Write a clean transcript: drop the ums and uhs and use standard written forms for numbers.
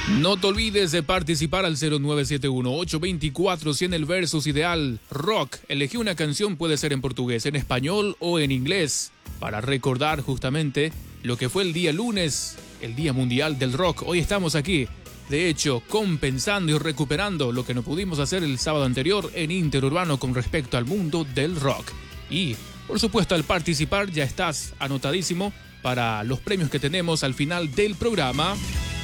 No te olvides de participar al 0971-824-100 el versus ideal rock. Elegí una canción, puede ser en portugués, en español o en inglés, para recordar justamente lo que fue el día lunes, el Día Mundial del Rock. Hoy estamos aquí, de hecho, compensando y recuperando lo que no pudimos hacer el sábado anterior en Interurbano con respecto al mundo del rock. Y, por supuesto, al participar ya estás anotadísimo para los premios que tenemos al final del programa.